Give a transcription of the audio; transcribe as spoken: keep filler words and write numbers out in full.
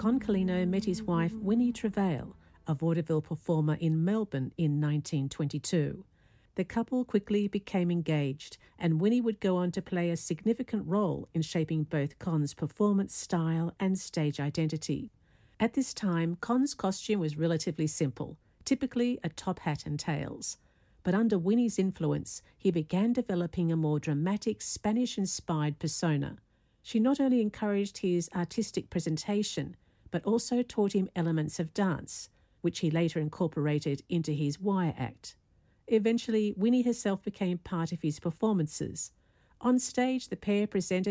Con Carlino met his wife Winnie Travail, a vaudeville performer in Melbourne, in nineteen twenty-two. The couple quickly became engaged, and Winnie would go on to play a significant role in shaping both Con's performance style and stage identity. At this time, Con's costume was relatively simple, typically a top hat and tails. But under Winnie's influence, he began developing a more dramatic Spanish-inspired persona. She not only encouraged his artistic presentation, but also taught him elements of dance, which he later incorporated into his wire act. Eventually, Winnie herself became part of his performances. On stage, the pair presented